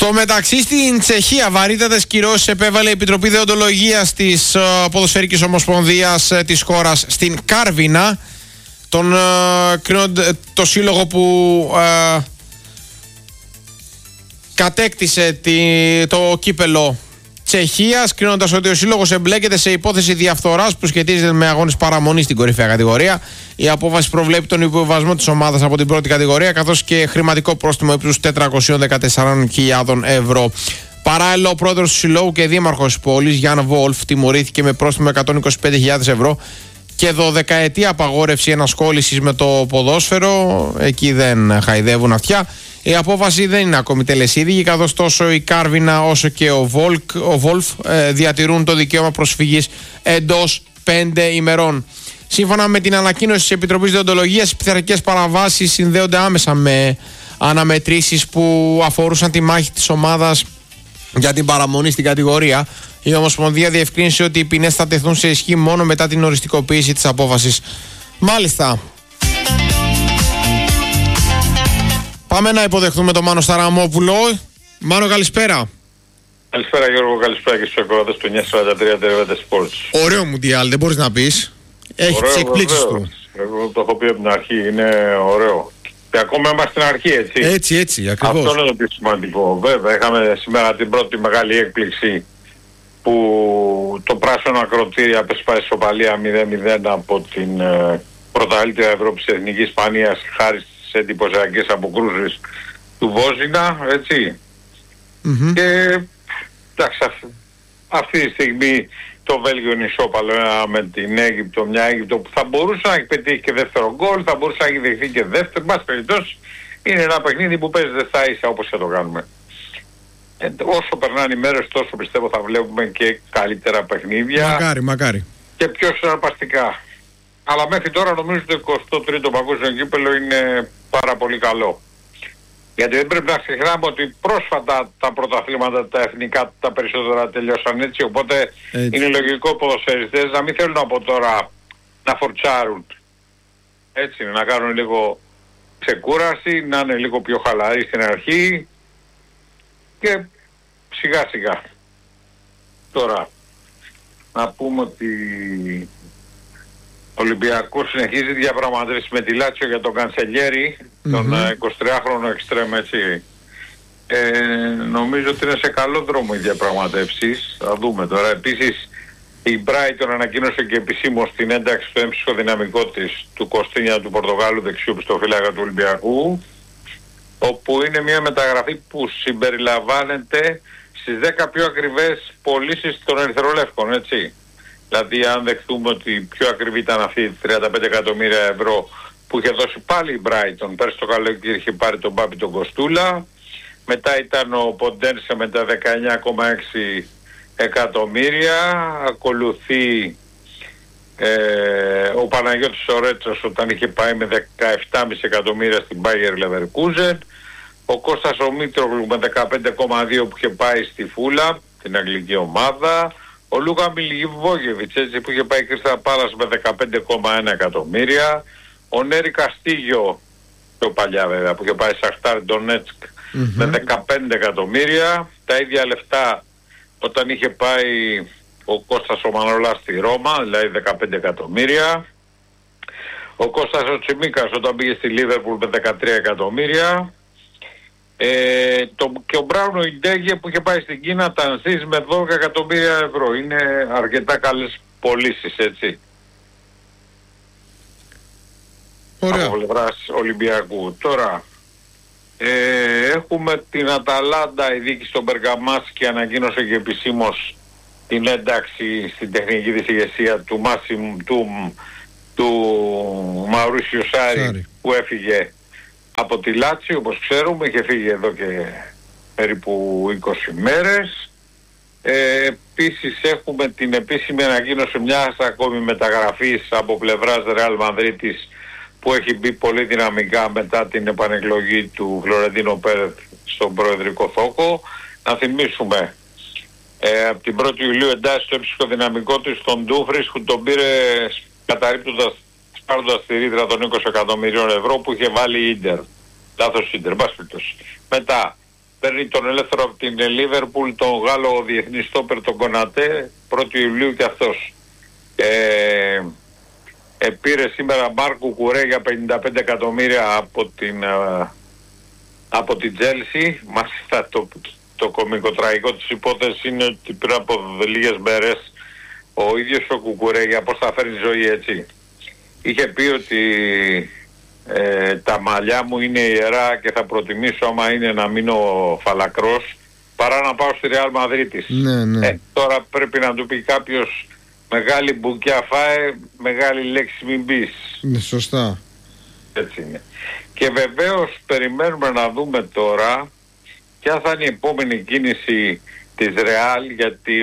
Στο μεταξύ, στην Τσεχία βαρύτατες κυρώσεις επέβαλε η Επιτροπή Δεοντολογίας της Ποδοσφαιρικής Ομοσπονδίας της χώρας στην Κάρβινα, το σύλλογο που κατέκτησε το κύπελο Τσεχίας, κρίνοντας ότι ο σύλλογος εμπλέκεται σε υπόθεση διαφθοράς που σχετίζεται με αγώνες παραμονής στην κορυφαία κατηγορία. Η απόφαση προβλέπει τον υποβιβασμό της ομάδας από την πρώτη κατηγορία, καθώς και χρηματικό πρόστιμο ύψους 414.000 ευρώ. Παράλληλα, ο πρόεδρος του συλλόγου και δήμαρχος της πόλης, Γιάν Βόλφ, τιμωρήθηκε με πρόστιμο 125.000 ευρώ και 12ετή απαγόρευση ενασχόλησης με το ποδόσφαιρο. Εκεί δεν χαϊδεύουν αυτιά. Η απόφαση δεν είναι ακόμη τελεσίδικη, καθώς τόσο η Κάρβινα όσο και ο Βόλφ διατηρούν το δικαίωμα προσφυγής εντός 5 ημερών. Σύμφωνα με την ανακοίνωση της Επιτροπής Δεοντολογίας, οι πειθαρχικές παραβάσεις συνδέονται άμεσα με αναμετρήσεις που αφορούσαν τη μάχη της ομάδας για την παραμονή στην κατηγορία. Η Ομοσπονδία διευκρίνησε ότι οι ποινές θα τεθούν σε ισχύ μόνο μετά την οριστικοποίηση της απόφασης. Μάλιστα. Πάμε να υποδεχθούμε τον Μάνο Σταραμόπουλο. Μάνο, καλησπέρα. Καλησπέρα Γιώργο, καλησπέρα και στους ακροατές του 943 Τερεβέντε Sports. Ωραίο Μουντιάλ, δεν μπορείς να πεις. Έχει τις εκπλήξεις του. Εγώ το έχω πει από την αρχή, είναι ωραίο. Και ακόμα είμαστε στην αρχή, έτσι. Έτσι, ακριβώς. Αυτό είναι το πιο σημαντικό. Βέβαια, είχαμε σήμερα την πρώτη μεγάλη έκπληξη που το πράσινο ακροτήρι απεσπάει ισοπαλία 0-0 από την πρωταθλήτρια Ευρώπης της Εθνικής Ισπανίας, χάρη στις εντυπωσιακές αποκρούσεις του Βόζινα, έτσι. Και εντάξει, αυτή τη στιγμή το Βέλγιο είναι ισόπαλο με την Αίγυπτο, μια Αίγυπτο που θα μπορούσε να έχει πετύχει και δεύτερο γκολ, θα μπορούσε να έχει δεχθεί και δεύτερο. Εν πάση περιπτώσει, είναι ένα παιχνίδι που παίζεται στα ίσα, όπως και το κάνουμε. Όσο περνάνε οι μέρες, τόσο πιστεύω θα βλέπουμε και καλύτερα παιχνίδια. Μακάρι. Και πιο συναρπαστικά. Αλλά μέχρι τώρα νομίζω ότι το 23ο παγκόσμιο κύπελλο είναι πάρα πολύ καλό. Γιατί δεν πρέπει να ξεχνάμε ότι πρόσφατα τα πρωταθλήματα τα εθνικά τα περισσότερα τελειώσαν έτσι, οπότε είναι λογικό ποδοσφαιριστές να μην θέλουν από τώρα να φορτσάρουν. Έτσι, να κάνουν λίγο ξεκούραση, να είναι λίγο πιο χαλαροί στην αρχή και σιγά σιγά. Τώρα, να πούμε ότι ο Ολυμπιακός συνεχίζει διαπραγματεύσεις με τη Λάτσιο για τον Κανσελιέρη, τον 23χρονο εξτρέμ, έτσι. Νομίζω ότι είναι σε καλό δρόμο οι διαπραγματεύσεις. Θα δούμε τώρα. Επίσης, η Brighton ανακοίνωσε και επισήμως την ένταξη στο έμψυχο δυναμικό της του Κωστίνια του Πορτογάλου, δεξιού πιστοφύλακα του Ολυμπιακού, όπου είναι μια μεταγραφή που συμπεριλαμβάνεται στις 10 πιο ακριβές πωλήσεις των ερυθρολεύκων, έτσι. Δηλαδή αν δεχτούμε ότι πιο ακριβή ήταν αυτή 35 εκατομμύρια ευρώ που είχε δώσει πάλι η Brighton, πέρσι το καλοκαίρι είχε πάρει τον Μπάμπη τον Κοστούλα, μετά ήταν ο Ποντένσε με τα 19,6 εκατομμύρια, ακολουθεί ο Παναγιώτης Ορέτσος όταν είχε πάει με 17,5 εκατομμύρια στην Bayer Leverkusen, ο Κώστας ο Μήτρογλου με 15,2 που είχε πάει στη Φούλα, την αγγλική ομάδα, ο Λούκα Μιλιβόγεβιτς, έτσι, που είχε πάει η Κρίστα Πάλας με 15,1 εκατομμύρια, ο Νέρη Καστίγιο, πιο παλιά βέβαια, που είχε πάει Σαχτάρ Ντονέτσκ με 15 εκατομμύρια, τα ίδια λεφτά όταν είχε πάει ο Κώστας ο Μανολάς στη Ρώμα, δηλαδή 15 εκατομμύρια, ο Κώστας ο Τσιμίκας όταν πήγε στη Λίβερπουλ με 13 εκατομμύρια, και ο Μπράουνο Ιντέγε που είχε πάει στην Κίνα Τανσίς με 12 εκατομμύρια ευρώ. Είναι αρκετά καλές πωλήσεις, έτσι. Ωραία. Από πλευράς Ολυμπιακού. Τώρα έχουμε την Αταλάντα, η διοίκηση των Μπεργαμάσκη ανακοίνωσε και επισήμως την ένταξη στην τεχνική της ηγεσία του του Μαουρίσιο Σάρι που έφυγε από τη Λάτσιο, όπως ξέρουμε, είχε φύγει εδώ και περίπου 20 μέρες. Επίσης έχουμε την επίσημη ανακοίνωση μιας ακόμη μεταγραφής από πλευράς Ρεάλ Μαδρίτης που έχει μπει πολύ δυναμικά μετά την επανεκλογή του Φλωρεντίνο Πέρεθ στον προεδρικό θόκο. Να θυμίσουμε, από την 1η Ιουλίου εντάσσει το έψυχο δυναμικό της στον Ντούφρις που τον πήρε καταρρίπτοντας, πάροντας τη ρήτρα των 20 εκατομμυρίων ευρώ που είχε βάλει η Ίντερ. Λάθος Ίντερ, μπας περιπτώσει. Μετά παίρνει τον ελεύθερο από την Λίβερπουλ, τον Γάλλο διεθνή στόπερ, τον Κονατέ, 1η Ιουλίου και αυτός. Πήρε σήμερα Μάρκου Κουρέ για 55 εκατομμύρια από την Chelsea. Μάλιστα το κωμικοτραγικό της υπόθεσης είναι ότι πριν από λίγες μέρες ο ίδιος ο Κουκουρέ, για πώς θα φέρνει ζωή έτσι, είχε πει ότι τα μαλλιά μου είναι ιερά και θα προτιμήσω άμα είναι να μείνω φαλακρός παρά να πάω στη Ρεάλ Μαδρίτης. Ναι. Τώρα πρέπει να του πει κάποιος μεγάλη μπουκιά φάε, μεγάλη λέξη μην πεις. Ναι, σωστά. Έτσι είναι. Και βεβαίως περιμένουμε να δούμε τώρα ποια θα είναι η επόμενη κίνηση της Ρεάλ, γιατί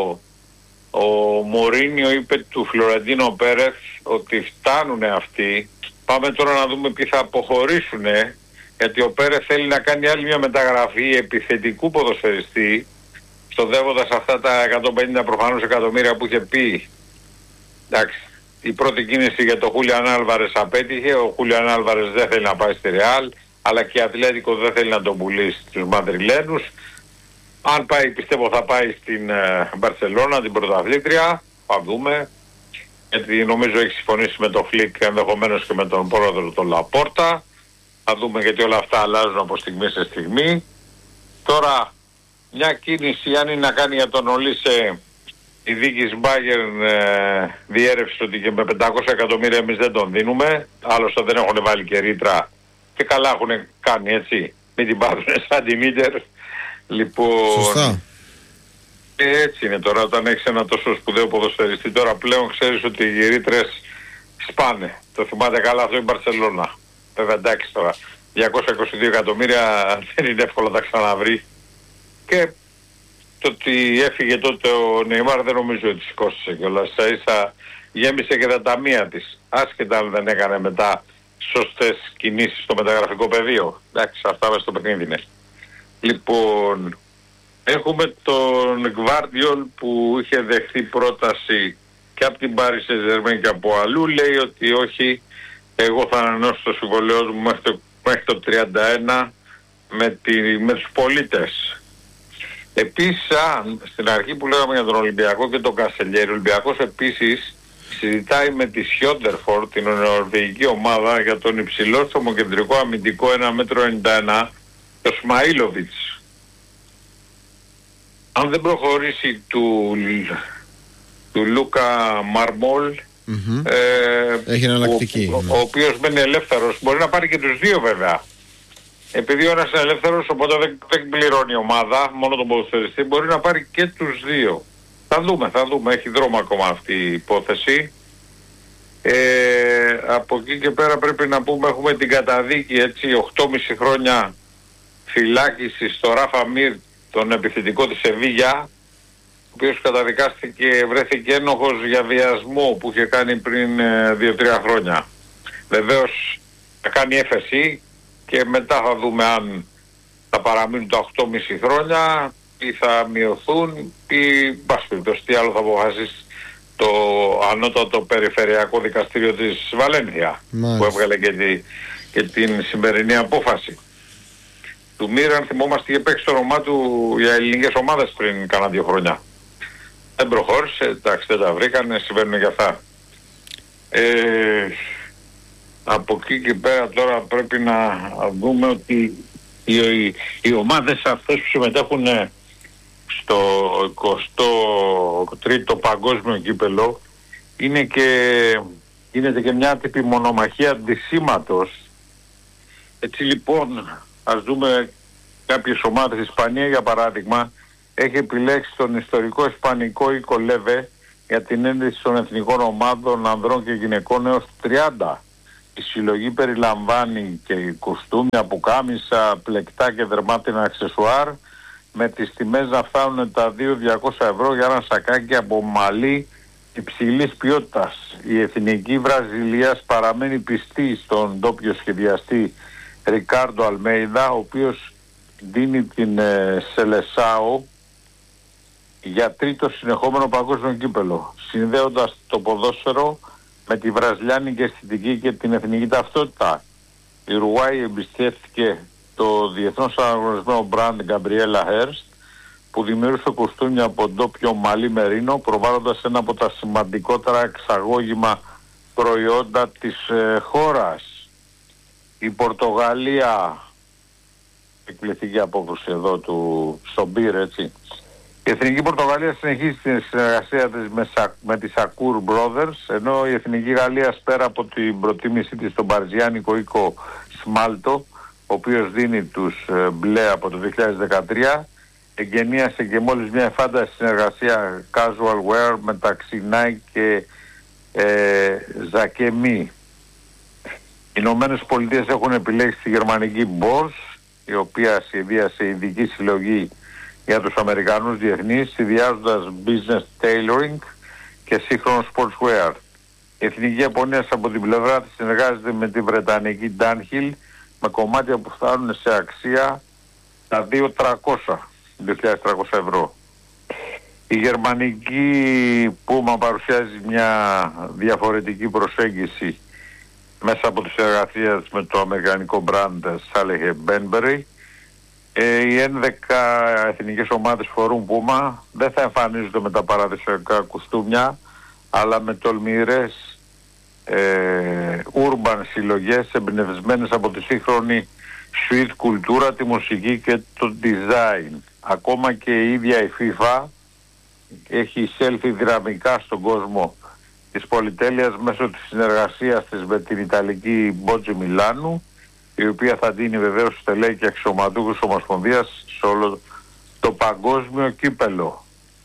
ο Μωρίνιο είπε του Φλωρεντίνο Πέρεθ ότι φτάνουν αυτοί. Πάμε τώρα να δούμε ποιοι θα αποχωρήσουν, γιατί ο Πέρεθ θέλει να κάνει άλλη μια μεταγραφή επιθετικού ποδοσφαιριστή, στοδεύοντας αυτά τα 150 προφανώς εκατομμύρια που είχε πει. Εντάξει, η πρώτη κίνηση για τον Χούλιαν Άλβαρες απέτυχε, ο Χούλιαν Άλβαρες δεν θέλει να πάει στη Ρεάλ, αλλά και η Ατλέτικο δεν θέλει να τον πουλήσει στους Μαδριλένους. Αν πάει, πιστεύω θα πάει στην Μπαρσελόνα, την πρωταθλήτρια, θα δούμε. Γιατί νομίζω έχει συμφωνήσει με τον Φλικ, ενδεχομένως και με τον πρόεδρο τον Λαπόρτα. Θα δούμε, γιατί όλα αυτά αλλάζουν από στιγμή σε στιγμή. Τώρα μια κίνηση, αν είναι να κάνει για τον Ολίσε, η δίκης Μπάγερν διέρευσε ότι και με 500 εκατομμύρια εμείς δεν τον δίνουμε. Άλλωστε δεν έχουν βάλει και ρήτρα και καλά έχουν κάνει, έτσι. Μην την πάρουν σαν την Ίντερ. Λοιπόν, σωστά. Έτσι είναι τώρα, όταν έχεις ένα τόσο σπουδαίο ποδοσφαιριστή, τώρα πλέον ξέρεις ότι οι ρήτρες σπάνε. Το θυμάται καλά αυτό η Μπαρσελόνα. Βέβαια εντάξει τώρα, 222 εκατομμύρια δεν είναι εύκολο να τα ξαναβρει. Και το ότι έφυγε τότε ο Νεϊμάρ δεν νομίζω ότι σηκώστησε κιόλας. Ίσα γέμισε και τα ταμεία της. Άσχετα αν δεν έκανε μετά σωστές κινήσεις στο μεταγραφικό πεδίο. Εντάξει, αυτά μέσα στο παιχνίδι είναι. Λοιπόν, έχουμε τον Γκβάρντιολ που είχε δεχθεί πρόταση και από την Paris Saint-Germain και από αλλού. Λέει ότι όχι, εγώ θα ανανεώσω το συμβολαιό μου μέχρι το 31 με τους πολίτες. Επίσης, στην αρχή που λέγαμε για τον Ολυμπιακό και τον Κασελιέρη, ο Ολυμπιακός επίσης συζητάει με τη Σιόντερφορντ, την νορβηγική ομάδα, για τον υψηλό θωμοκεντρικό αμυντικό 1,91 m, το Σμαΐλοβιτς. Αν δεν προχωρήσει του Λούκα Μαρμόλ, έχει εναλλακτική, ο οποίος μένει ελεύθερος, μπορεί να πάρει και τους δύο βέβαια. Επειδή ο ένας είναι ελεύθερος, οπότε δεν πληρώνει η ομάδα, μόνο τον ποδοσφαιριστή, μπορεί να πάρει και τους δύο. Θα δούμε, έχει δρόμο ακόμα αυτή η υπόθεση. Από εκεί και πέρα πρέπει να πούμε, έχουμε την καταδίκη, έτσι, 8,5 χρόνια φυλάκιση στο Ράφα Μίρ, τον επιθετικό της Σεβίγια, ο οποίος καταδικάστηκε, βρέθηκε ένοχος για βιασμό που είχε κάνει πριν 2-3 χρόνια. Βεβαίως θα κάνει έφεση και μετά θα δούμε αν θα παραμείνουν τα 8,5 χρόνια ή θα μειωθούν ή μπάσπιρτος τι άλλο θα αποφασίσει το ανώτατο περιφερειακό δικαστήριο της Βαλένθια, που έβγαλε και την σημερινή απόφαση. Του Μίρ, αν θυμόμαστε, είχε παίξει το όνομά του για ελληνικές ομάδες πριν κάνα 2 χρόνια. Δεν προχώρησε, εντάξει, δεν τα βρήκανε, συμβαίνουν για αυτά. Από εκεί και πέρα τώρα πρέπει να δούμε ότι οι ομάδες αυτές που συμμετέχουν στο 23ο παγκόσμιο κύπελο γίνεται και μια άτυπη μονομαχία αντισήματος. Έτσι λοιπόν, ας δούμε κάποιες ομάδες. Η Ισπανία για παράδειγμα έχει επιλέξει τον ιστορικό ισπανικό οίκο Λέβε για την ένδυση των εθνικών ομάδων ανδρών και γυναικών έως 30. Η συλλογή περιλαμβάνει και κοστούμια, πουκάμισα, πλεκτά και δερμάτινα αξεσουάρ, με τις τιμές να φτάνουν τα 2.200 ευρώ για ένα σακάκι από μαλλί υψηλής ποιότητας. Η Εθνική Βραζιλίας παραμένει πιστή στον ντόπιο σχεδιαστή Ρικάρντο Αλμέιδα, ο οποίος δίνει την Σελεσάο για 3ο συνεχόμενο παγκόσμιο κύπελο, συνδέοντας το ποδόσφαιρο με τη βραζιλιάνικη αισθητική και την εθνική ταυτότητα. Η Ουρουάη εμπιστεύτηκε το διεθνώς αναγνωρισμένο brand Gabriela Hearst, που δημιούργησε κουστούμια από ντόπιο μαλλί μερίνο, προβάλλοντας ένα από τα σημαντικότερα εξαγώγημα προϊόντα της χώρας. Η Πορτογαλία, εκπληκτική απόκρουση εδώ στο μπυρ, έτσι. Η Εθνική Πορτογαλία συνεχίζει την συνεργασία της με τη Sakur Brothers, ενώ η Εθνική Γαλλία, πέρα από την προτίμησή της στον παρζιάνικο οίκο Σμάλτο, ο οποίος δίνει τους μπλε από το 2013, εγκαινίασε και μόλις μια εφάνταση συνεργασία casual wear μεταξύ Nike και Zakemi. Οι Ηνωμένες Πολιτείες έχουν επιλέξει τη γερμανική Bosch, η οποία σχεδίασε ειδική συλλογή για τους Αμερικανούς διεθνείς, συνδυάζοντας business tailoring και σύγχρονο sportswear. Η Εθνική Ιαπωνία από την πλευρά της συνεργάζεται με τη Βρετανική Dunhill με κομμάτια που φτάνουν σε αξία τα 2.300 ευρώ. Η γερμανική Puma παρουσιάζει μια διαφορετική προσέγγιση μέσα από τη συνεργασία με το αμερικανικό brand Salehe Benbury. Οι 11 εθνικές ομάδες φορούν Puma, δεν θα εμφανίζονται με τα παραδοσιακά κουστούμια, αλλά με τολμηρές urban συλλογές εμπνευσμένες από τη σύγχρονη street κουλτούρα, τη μουσική και το design. Ακόμα και η ίδια η FIFA έχει εισέλθει δυναμικά στον κόσμο της πολυτέλειας μέσω της συνεργασίας της με την Ιταλική Μπότζι Μιλάνου, η οποία θα δίνει βεβαίως στελέχη και αξιωματούχους ομοσπονδίας σε όλο το παγκόσμιο κύπελο.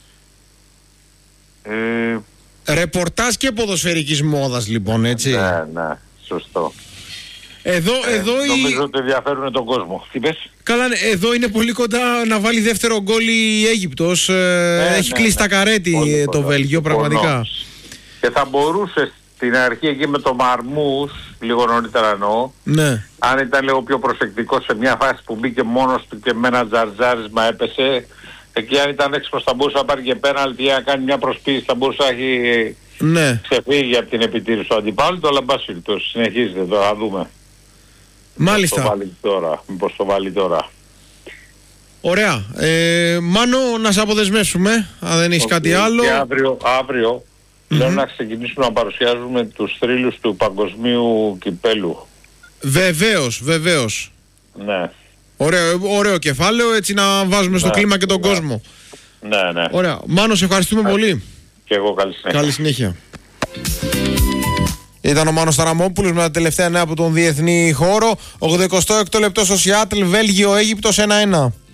Ρεπορτάζ και ποδοσφαιρικής μόδας λοιπόν, έτσι. Ναι, σωστό. Εδώ νομίζω ότι ενδιαφέρουν τον κόσμο. Τι πες? Καλά, εδώ είναι πολύ κοντά να βάλει δεύτερο γκόλ η Αίγυπτος. Έχει κλείσει τα καρέτη το Βέλγιο, πραγματικά. Και θα μπορούσε στην αρχή εκεί με το Μαρμούς, λίγο νωρίτερα εννοώ, αν ήταν λίγο πιο προσεκτικό σε μια φάση που μπήκε μόνος του και με ένα τζαρτζάρισμα έπεσε, εκεί αν ήταν έξυπνος θα μπορούσε να πάρει και πέναλτι ή να κάνει μια προσποίηση, θα μπορούσε να έχει ξεφύγει από την επιτήρηση του αντιπάλου. Το λαμπάσιλ το συνεχίζεται τώρα, θα δούμε. Μάλιστα. Μήπως το βάλει τώρα. Ωραία. Μάνο, να σε αποδεσμεύσουμε, αν δεν έχεις κάτι άλλο. Και αύριο λέω να ξεκινήσουμε να παρουσιάζουμε τους θρύλους του παγκοσμίου κυπέλου. Βεβαίως. Ναι. Ωραίο κεφάλαιο, έτσι να βάζουμε στο κλίμα και τον κόσμο. Ναι. Ωραία. Μάνο, σε ευχαριστούμε πολύ. Και εγώ καλή συνέχεια. Καλή συνέχεια. Ήταν ο Μάνος Ταραμόπουλος με τα τελευταία νέα από τον διεθνή χώρο. 86ο λεπτό στο Σιάτλ, Βέλγιο, Αίγυπτος 1-1.